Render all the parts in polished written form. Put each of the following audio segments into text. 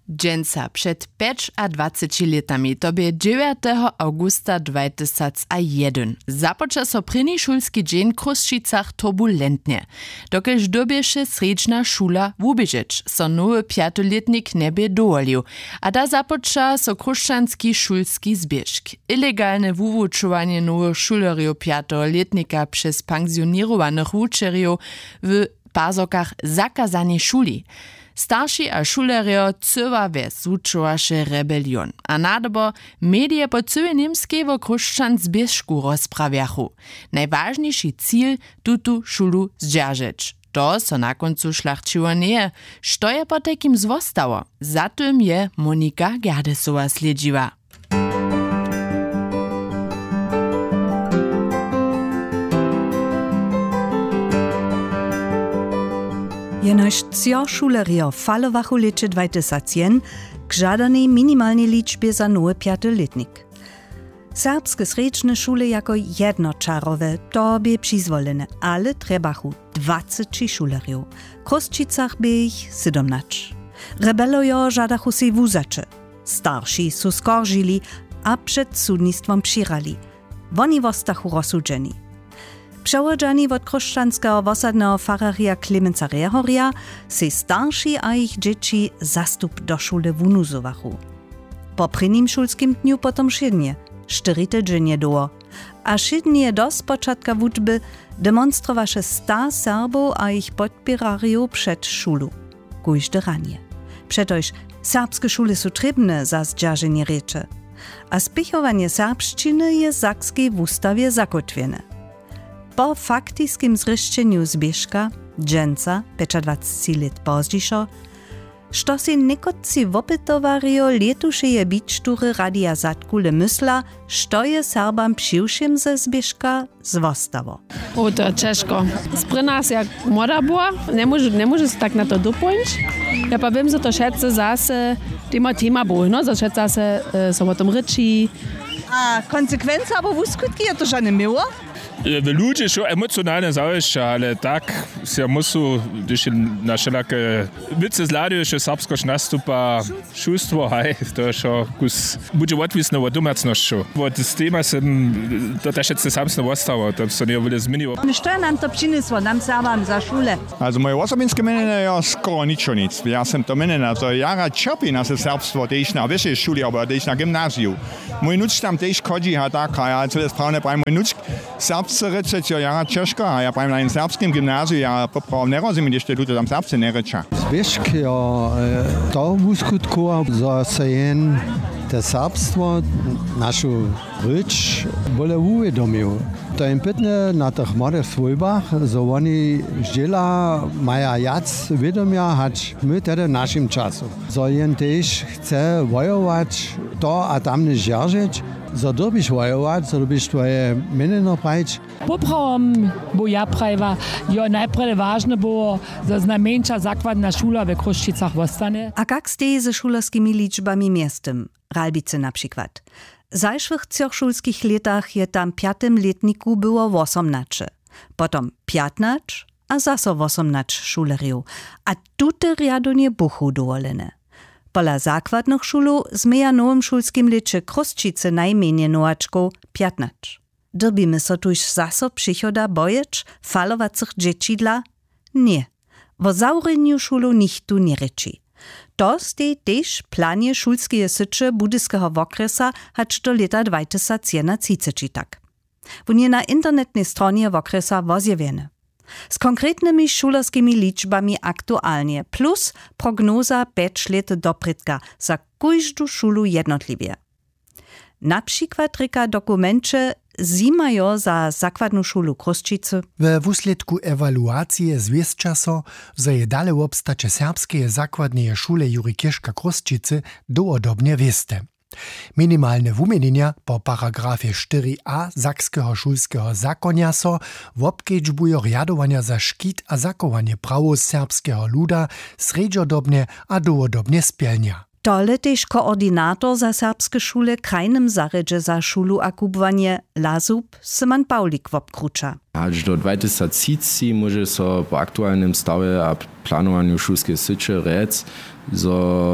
Dżęca przed 25 latami, to bie 9 augusta 2001. Započa so prynny šulski dzień w Kruščicach turbulentnie. Dokelž dobieše sredźna šula wubiežeć, so nowy piatoletnik nie bie dowolił, a da započa so kruščanski šulski zbiežk. Ilegalne wuwučovanie nowych šulerjów piatoletnika przez pensionierowanych wučerjów w Pazokach zakazanie šuli. Starši a šulerjo cyła wes wučovaše rebelion. A nadobo medije po cyłej Niemskiej wo kruščan zbiežku rozprawiachu. Najważniejszy cel tutu šulu zdźeržeć. To so na koncu šlachčiło nie. Što je po takim zwostało? Zatem je Monika Gerdesowa sledziła. Jenož cio šulerjo falowachu leče 2001 k žadanej minimalnej liczbie za nowy piatoletnik. Serbskie sredźne szule jako jednoczarowe to bie przyzwolone, ale trebachu 20 šulerjów. W Kruščicach bie ich 17. Rebelojo żadachu se wuzacze. Starsi su skorżyli, a przed sudnictwom przirali. Woni wostachu rozsudzeni. Przełożani od kruščanskiego wosadnego fararja Klemenca Rehorja se starsi a ich dzieci zastup do szule wunuzowachu. Po prynnym szulskim dniu potom szydnie, 4 tygodnie było, a szydnie do spoczadka wuczby demonstrowaše 100 Serbów a ich podpierariów przed szulu. Kujżdy ranie. Przetoż serbskie szule są trebne za zdźerženie reče, a spichowanie serbszczyny je w sakskiej wustawie zakotwiene. Po faktiskim zryszczeniu zbieżka, dżęca, 25 lat pozdźišo, što si nekotci wopytowario letušeje bičtury Radia Zatkule mysla, što je Serbam přiwšim ze zbieżka zwostało. O, to ciężko. Sprynas jak młoda była, nie może się tak na to dopońć. Ja pa wiem, że to wszyscy zase tema było, no, że wszyscy zase są o tym ryczy. A konsekwencje albo skutki je to żadne miło? W ludzie schon emocjonalne zaujście, ale tak się musu, gdyż na wszelakie wice zladują, że serbskość nastupa szustwo, hej, to jest kus będzie łatwiejsze od domácnością. Bo to tema to też się sam zostało, to się nie wiele zmieniło. Co nam to przyniosło, nam Serbam za szule? Also moje osobinske menenie je skoro nic. Ja sam to menena, to jara čerpi na serbstwo, też na wyższej szuli, aber też na gimnazjum. Mój nuč tam też chodzi, a tak, ja to jest prawne, mój nuč serbsce reče, čo jara češko, a ja pravim na serbskim gimnaziju, ja poprav ne rozumiem, gdje tu tam serbce ne reča. Zbiežk je to uskutkoval, za se jen te serbstvo, našu reč, bole uvedomil. To je pitne na tých mladých svojbách, že oni žela maja jac vedomia, hač my tedy našim času. Že jen tež chce vojovať to a tam ne žeržiť, že dobiš vojovať, že dobiš tvoje meneno prajč. Popravom bo ja prajva, jo najprej vážne było, že znamenča zakladna šula v Kruščicach ostane. A jak steje ze šulerskimi liczbami miestem? Ralbice na przykład. W zajszłych 3 szulskich latach je tam 5 letniku było 18, potom 15, a zaso 18 šulerjów, a tute riadonie buchu dowolene. Pola zakładnych szulu zmeja nowym szulskim lecze Kruščice najmniej nowaczków 15. Dobimy so tuż zaso przychoda bojecz falowacych dzieci dla? Nie. Wo zaureniu szulu nichtu nie reči. To stej też planie szulskie sycze budyskiego wokresa hacz do lata 2031 tak. Wunie na internetnej stronie wokresa wozjewiene. Z konkretnymi szulerskimi liczbami aktualnie, plus prognoza 5 lat doprytka za każdą szulu jednotliwie. Na przykład reka dokumencie zimajo za zakładną szulu Kruščice. W wusledku ewaluacji zwieszcza so, że je dalej obstacie serbskie zakładne szule Juri Kieszka Kruščice doodobnie wieste. Minimalne wumienienia po paragrafie 4a Sakskiego szulskiego zakonia so wobkedźbują riadowania za szkit a zakowanie prawo serbskiego luda sredźodobnie a doodobnie spielnia. Tole też koordynator za serbskie szule krajnym zaredzie za szulu a kubwanie Lazub Syman Paulik wobkrucza. Aż do 2030 może so po aktualnym stawie a planowaniu szulskiej syczy rec, że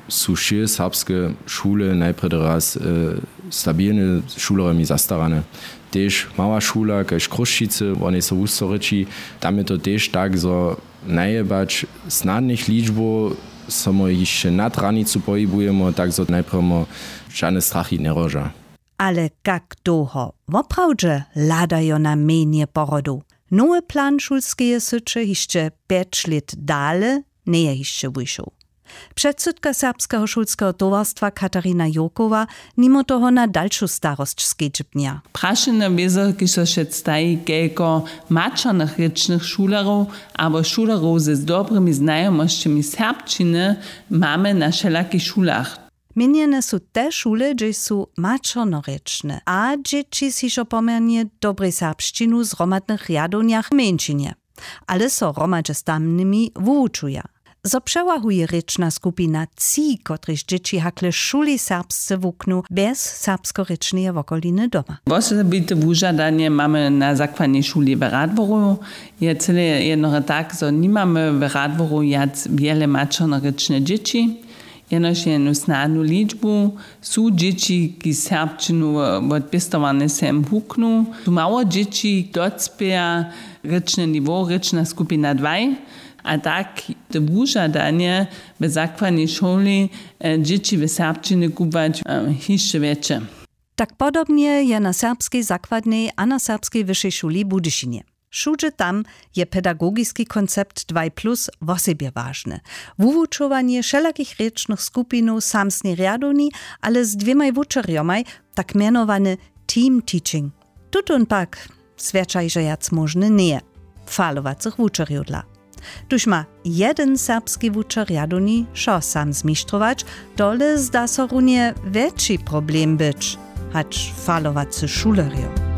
su wszy serbskie szule najpierw raz stabilne szulerami zastarane. Też mała szula, kaž Kruščice, one są ustoreči, tam je to też tak, że najebać snadnych liczbów, samo jeszcze nad ranicu pohybujemy, tak że najpierw żadne strachy nie roża. Ale jak długo woprawdźe ladają na menie porodu? Nowy plan szulskie sycze jeszcze 5 lat dalej nie je jeszcze wyszł. Przedsydka Serbskiego szulskiego towarstwa Katarina Jurkowa mimo toho na dalszą starość skedźbnia. Praszene wiedzą, kiedy się staje kilka maczonych rycznych szulerów, albo szulerów z dobrymi znajomościami serbczyny mamy na wszelakich szulach. Miniene są te szule, gdzie są maczonoryczne, a dzieci się pomernie dobrej serbszczynu z romadnych jadoniach męczynie, ale są romadze z tamnymi wuczuje. Zo przewahuje ryczna skupina ci, kotryż dzieci hakle szuli serbsce wuknu bez serbsko-rycznej wokoliny doma. Osobite wużadanie mamy na zakładnej szuli w Radworu. Je cele jednore tak, że nie mamy w Radworu jac wiele maczonoryczne dzieci. Jenoż jedną snadną liczbę są dzieci, które serbczynu odpistowane sem huknu. Tu mało dzieci docpieja ryczne niveau, ryczna skupina 2. A tak to wużadanie w zakładnej szuli dzieci w serbczyny kupować jeszcze więcej. Tak podobnie je na serbskiej zakładnej a na serbskiej wyższej szuli Budyszynie. Wszędzie tam je pedagogiczny koncept 2+, wosebie ważny. Wuwuczowanie wszelakich rycznych skupinów samsnej riadoni, ale z 2 wuczeriomaj, tak mianowany team teaching. Tutun pak zwyczajże jac możny nie, falowacych wuczeriodla. Tuż ma jeden serbski wuczer riadoni szo sam zmisztrować, dole zda so runie większy problem być, hacz falowacy szulerio.